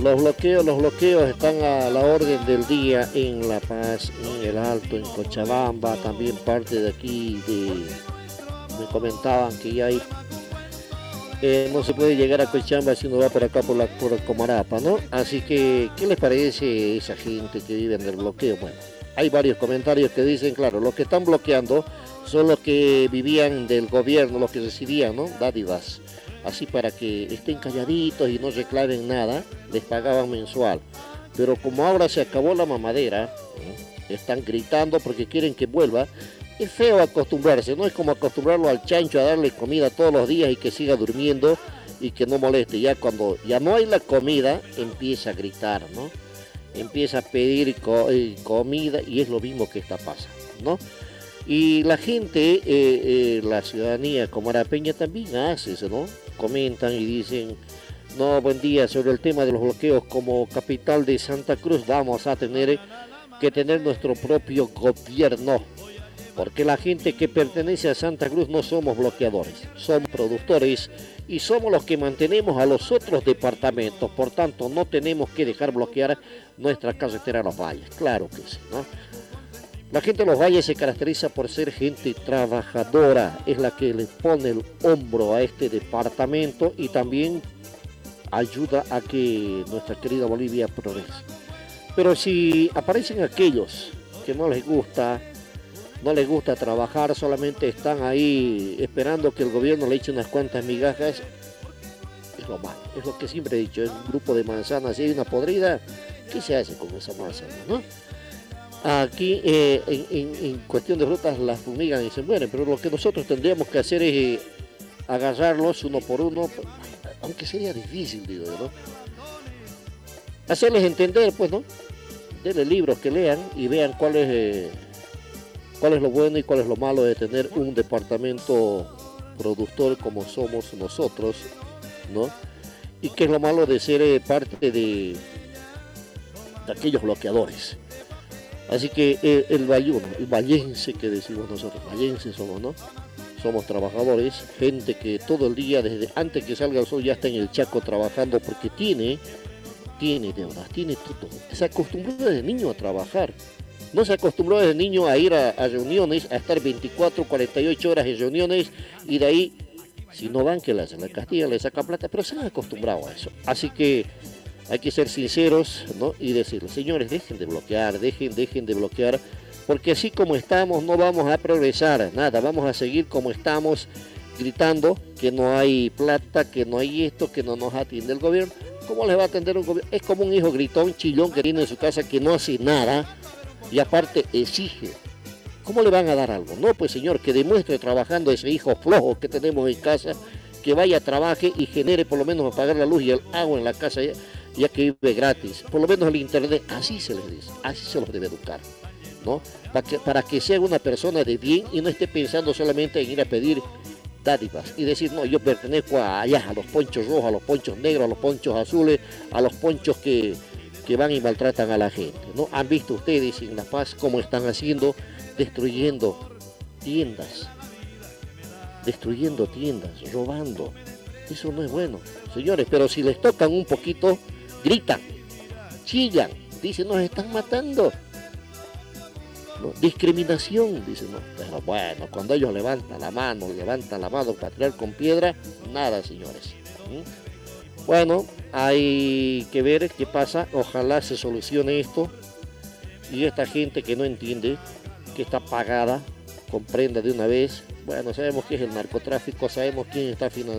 Los bloqueos están a la orden del día en La Paz, en El Alto, en Cochabamba, también parte de aquí me comentaban que ya hay, no se puede llegar a Cochabamba si uno va por acá por Comarapa, ¿no? Así que, ¿qué les parece esa gente que vive en el bloqueo? Bueno, hay varios comentarios que dicen, claro, los que están bloqueando son los que vivían del gobierno, los que recibían, ¿no? Dádivas. Así para que estén calladitos y no reclamen nada, les pagaban mensual. Pero como ahora se acabó la mamadera, ¿no? Están gritando porque quieren que vuelva. Es feo acostumbrarse, no es como acostumbrarlo al chancho a darle comida todos los días y que siga durmiendo y que no moleste. Ya cuando ya no hay la comida, empieza a gritar, ¿no? Empieza a pedir comida y es lo mismo que está pasando, ¿no? Y la gente, la ciudadanía comarapeña también hace eso, ¿no? Comentan y dicen, no, buen día, sobre el tema de los bloqueos, como capital de Santa Cruz vamos a tener que tener nuestro propio gobierno, porque la gente que pertenece a Santa Cruz no somos bloqueadores, somos productores y somos los que mantenemos a los otros departamentos, por tanto no tenemos que dejar bloquear nuestra carretera a los valles, claro que sí, ¿no? La gente de los valles se caracteriza por ser gente trabajadora, es la que le pone el hombro a este departamento y también ayuda a que nuestra querida Bolivia progrese. Pero si aparecen aquellos que no les gusta trabajar, solamente están ahí esperando que el gobierno le eche unas cuantas migajas, es lo malo, es lo que siempre he dicho, es un grupo de manzanas, si hay una podrida, ¿qué se hace con esa manzana, no? Aquí en cuestión de frutas las fumigan y se mueren, pero lo que nosotros tendríamos que hacer es agarrarlos uno por uno, aunque sería difícil, digo yo, ¿no? Hacerles entender, pues, ¿no? Denle libros que lean y vean cuál es lo bueno y cuál es lo malo de tener un departamento productor como somos nosotros, ¿no? Y qué es lo malo de ser parte de aquellos bloqueadores. Así que el valluno, el vallense que decimos nosotros, vallenses somos, ¿no? Somos trabajadores, gente que todo el día, desde antes que salga el sol, ya está en el Chaco trabajando porque tiene deudas, tiene todo. Se acostumbró desde niño a trabajar. No se acostumbró desde niño a ir a reuniones, a estar 24, 48 horas en reuniones y de ahí, si no van, que la Castilla le saca plata, pero se han acostumbrado a eso. Así que hay que ser sinceros, ¿no? Y decirles, señores, dejen de bloquear, dejen de bloquear, porque así como estamos no vamos a progresar, nada, vamos a seguir como estamos, gritando que no hay plata, que no hay esto, que no nos atiende el gobierno. ¿Cómo les va a atender un gobierno? Es como un hijo gritón, chillón que tiene en su casa que no hace nada y aparte exige. ¿Cómo le van a dar algo? No, pues señor, que demuestre trabajando ese hijo flojo que tenemos en casa, que vaya, trabaje y genere por lo menos a pagar la luz y el agua en la casa, ya que vive gratis, por lo menos el internet, así se les dice, así se los debe educar, ¿no? Para que sea una persona de bien y no esté pensando solamente en ir a pedir dádivas y decir, no, yo pertenezco allá, a los ponchos rojos, a los ponchos negros, a los ponchos azules, a los ponchos que van y maltratan a la gente, ¿no? Han visto ustedes en La Paz cómo están haciendo, destruyendo tiendas, robando. Eso no es bueno, señores, pero si les tocan un poquito, gritan, chillan, dicen, nos están matando. ¿No? Discriminación, dicen, no, pero bueno, cuando ellos levantan la mano para tirar con piedra, nada, señores. Bueno, hay que ver qué pasa, ojalá se solucione esto y esta gente que no entiende, que está pagada, comprenda de una vez. Bueno, sabemos qué es el narcotráfico, sabemos quién está financiando